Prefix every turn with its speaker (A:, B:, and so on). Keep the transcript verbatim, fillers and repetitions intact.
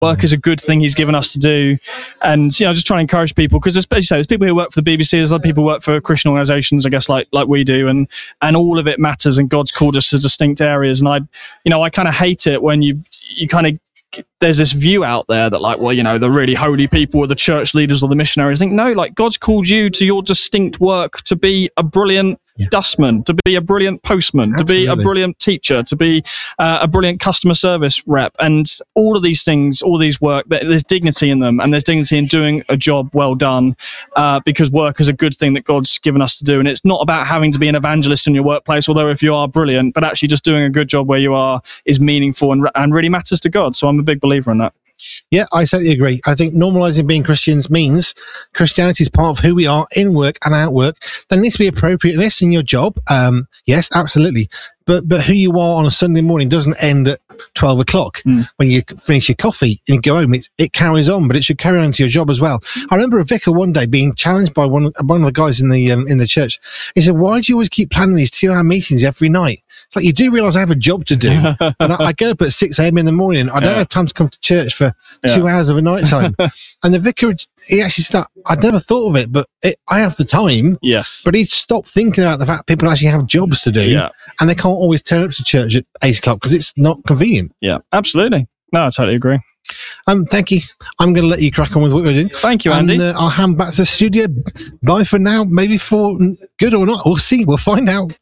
A: work is a good thing he's given us to do. And, you know, just trying to encourage people, because as you say, there's people who work for the B B C, there's other people who work for Christian organisations, I guess, like like we do, and and all of it matters, and God's called us to distinct areas. And I, you know, I kind of hate it when you you kind of, there's this view out there that like, well, you know, the really holy people are the church leaders or the missionaries. I think, no, like God's called you to your distinct work to be a brilliant yeah. dustman, to be a brilliant postman, Absolutely. to be a brilliant teacher, to be uh, a brilliant customer service rep. And all of these things, all these work, there's dignity in them, and there's dignity in doing a job well done, uh, because work is a good thing that God's given us to do. And it's not about having to be an evangelist in your workplace, although if you are, brilliant, but actually just doing a good job where you are is meaningful and, and really matters to God. So I'm a big believer in that.
B: Yeah, I totally agree. I think normalising being Christians means Christianity is part of who we are in work and out work. There needs to be appropriateness in your job. Um, yes, absolutely. But but who you are on a Sunday morning doesn't end at twelve o'clock mm. when you finish your coffee and you go home. It, it carries on, but it should carry on to your job as well. I remember a vicar one day being challenged by one of, one of the guys in the um, in the church. He said, "Why do you always keep planning these two-hour meetings every night? It's like, you do realise I have a job to do. And I, I get up at six a.m. in the morning. I don't yeah. have time to come to church for yeah. two hours of a night time." And the vicar, he actually said, "I'd never thought of it, but it, I have the time."
A: Yes.
B: But he'd stopped thinking about the fact people actually have jobs to do,
A: yeah.
B: and they can't always turn up to church at eight o'clock because it's not convenient.
A: Yeah, absolutely. No, I totally agree.
B: Um, thank you. I'm going to let you crack on with what we're doing.
A: Thank you, Andy.
B: And uh, I'll hand back to the studio. Bye for now. Maybe for good or not. We'll see. We'll find out.